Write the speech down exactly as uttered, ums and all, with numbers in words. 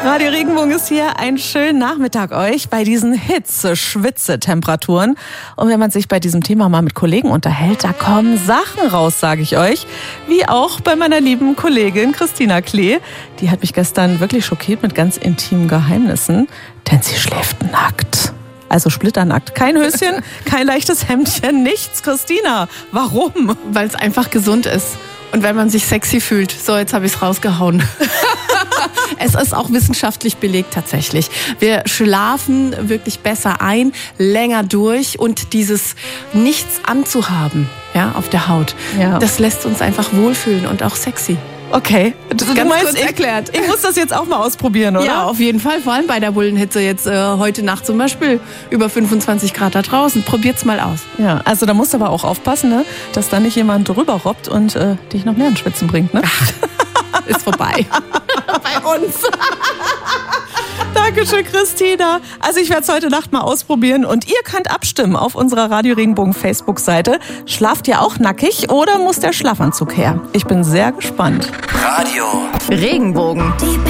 Radio Regenbogen ist hier. Einen schönen Nachmittag euch bei diesen Hitze-Schwitze-Temperaturen. Und wenn man sich bei diesem Thema mal mit Kollegen unterhält, da kommen Sachen raus, sage ich euch. Wie auch bei meiner lieben Kollegin Christina Klee. Die hat mich gestern wirklich schockiert mit ganz intimen Geheimnissen. Denn sie schläft nackt. Also splitternackt. Kein Höschen, kein leichtes Hemdchen, nichts. Christina, warum? Weil es einfach gesund ist. Und wenn man sich sexy fühlt. So, jetzt habe ich es rausgehauen. Es ist auch wissenschaftlich belegt tatsächlich. Wir schlafen wirklich besser ein, länger durch und dieses Nichts anzuhaben, ja, auf der Haut, Ja. das lässt uns einfach wohlfühlen und auch sexy. Okay, du, du Ganz meinst, kurz ich, erklärt. ich muss das jetzt auch mal ausprobieren, oder? Ja, auf jeden Fall, vor allem bei der Bullenhitze jetzt äh, heute Nacht zum Beispiel über fünfundzwanzig Grad da draußen. Probiert's mal aus. Ja, also da musst du aber auch aufpassen, ne? Dass da nicht jemand drüber robbt und äh, dich noch mehr in Schwitzen bringt, ne? Ist vorbei. Bei uns. Dankeschön, Christina. Also ich werde es heute Nacht mal ausprobieren und ihr könnt abstimmen auf unserer Radio Regenbogen Facebook-Seite. Schlaft ihr auch nackig oder muss der Schlafanzug her? Ich bin sehr gespannt. Radio Regenbogen.